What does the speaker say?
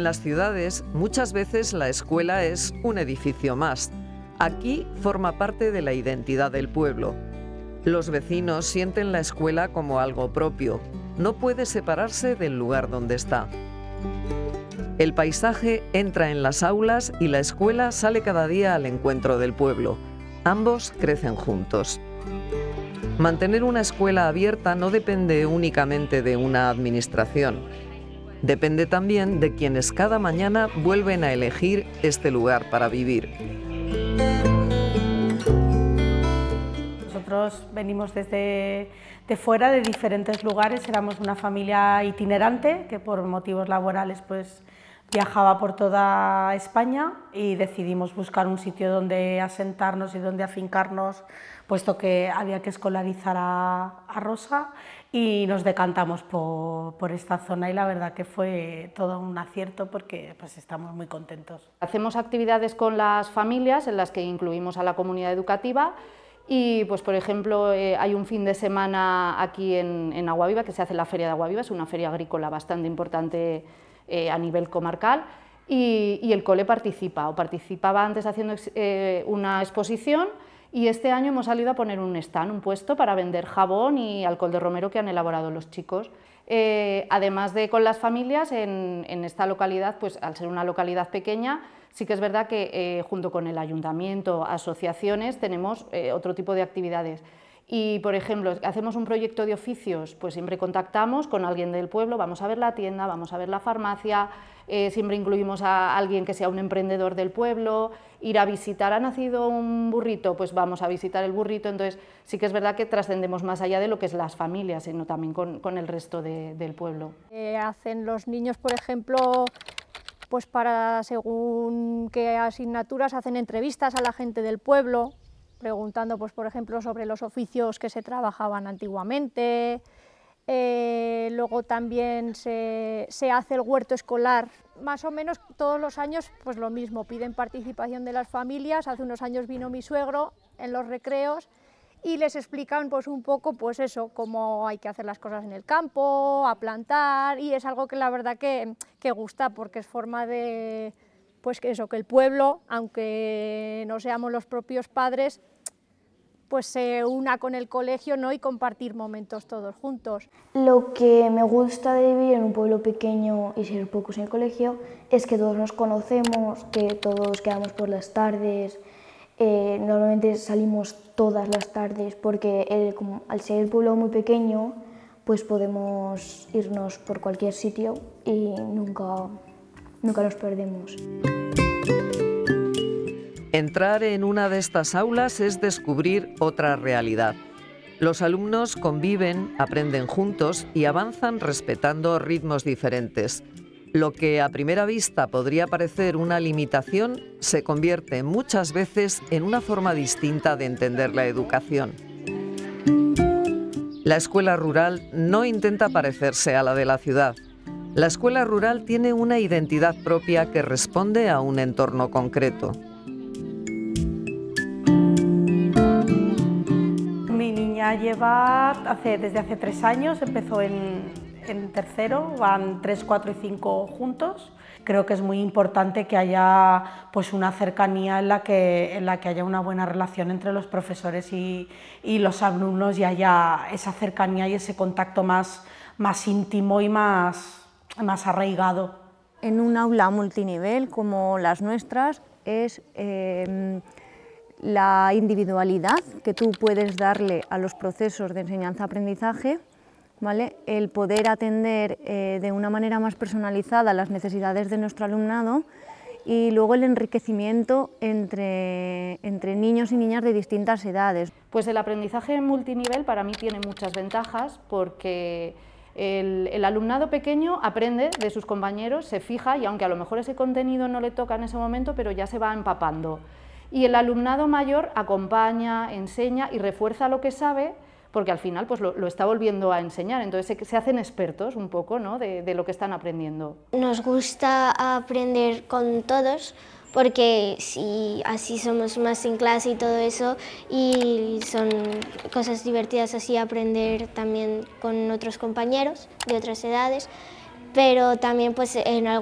las ciudades, muchas veces la escuela es un edificio más. Aquí forma parte de la identidad del pueblo. Los vecinos sienten la escuela como algo propio. No puede separarse del lugar donde está. El paisaje entra en las aulas y la escuela sale cada día al encuentro del pueblo. Ambos crecen juntos. Mantener una escuela abierta no depende únicamente de una administración. Depende también de quienes cada mañana vuelven a elegir este lugar para vivir. Nosotros venimos de fuera, de diferentes lugares, éramos una familia itinerante que por motivos laborales pues viajaba por toda España y decidimos buscar un sitio donde asentarnos y donde afincarnos, puesto que había que escolarizar a Rosa, y nos decantamos por esta zona y la verdad que fue todo un acierto porque pues estamos muy contentos. Hacemos actividades con las familias en las que incluimos a la comunidad educativa y pues por ejemplo hay un fin de semana aquí en Aguaviva que se hace la Feria de Aguaviva, es una feria agrícola bastante importante a nivel comarcal y el cole participa o participaba antes haciendo una exposición. Y este año hemos salido a poner un stand, un puesto para vender jabón y alcohol de romero que han elaborado los chicos. Además de con las familias, en esta localidad, pues al ser una localidad pequeña, sí que es verdad que junto con el ayuntamiento, asociaciones, tenemos otro tipo de actividades. Y, por ejemplo, hacemos un proyecto de oficios, pues siempre contactamos con alguien del pueblo, vamos a ver la tienda, vamos a ver la farmacia, siempre incluimos a alguien que sea un emprendedor del pueblo, ir a visitar, ha nacido un burrito, pues vamos a visitar el burrito, entonces sí que es verdad que trascendemos más allá de lo que es las familias, sino también con el resto del pueblo. Hacen los niños, por ejemplo, pues para según qué asignaturas, hacen entrevistas a la gente del pueblo, preguntando, pues, por ejemplo, sobre los oficios que se trabajaban antiguamente. Luego también se hace el huerto escolar. Más o menos todos los años pues lo mismo, piden participación de las familias. Hace unos años vino mi suegro en los recreos y les explican pues un poco pues eso, cómo hay que hacer las cosas en el campo, a plantar, y es algo que la verdad que gusta porque es forma de pues que eso, que el pueblo, aunque no seamos los propios padres, pues se una con el colegio, ¿no? Y compartir momentos todos juntos. Lo que me gusta de vivir en un pueblo pequeño y ser pocos en el colegio es que todos nos conocemos, que todos quedamos por las tardes, normalmente salimos todas las tardes porque como, al ser el pueblo muy pequeño pues podemos irnos por cualquier sitio y nunca nos perdemos. Entrar en una de estas aulas es descubrir otra realidad. Los alumnos conviven, aprenden juntos y avanzan respetando ritmos diferentes. Lo que a primera vista podría parecer una limitación se convierte muchas veces en una forma distinta de entender la educación. La escuela rural no intenta parecerse a la de la ciudad. La escuela rural tiene una identidad propia que responde a un entorno concreto. Mi niña lleva desde hace 3 años, empezó en tercero, van 3, 4 y 5 juntos. Creo que es muy importante que haya pues, una cercanía en la que haya una buena relación entre los profesores y los alumnos y haya esa cercanía y ese contacto más íntimo y más arraigado. En un aula multinivel como las nuestras es la individualidad que tú puedes darle a los procesos de enseñanza-aprendizaje, ¿vale? El poder atender de una manera más personalizada las necesidades de nuestro alumnado y luego el enriquecimiento entre niños y niñas de distintas edades. Pues el aprendizaje multinivel para mí tiene muchas ventajas porque el alumnado pequeño aprende de sus compañeros, se fija y aunque a lo mejor ese contenido no le toca en ese momento, pero ya se va empapando. Y el alumnado mayor acompaña, enseña y refuerza lo que sabe porque al final pues lo está volviendo a enseñar, entonces se hacen expertos un poco, ¿no? de lo que están aprendiendo. Nos gusta aprender con todos porque así somos más en clase y todo eso, y son cosas divertidas así aprender también con otros compañeros de otras edades, pero también pues en